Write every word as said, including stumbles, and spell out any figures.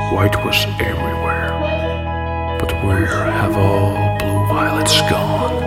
White was everywhere. But where have all blue violets gone?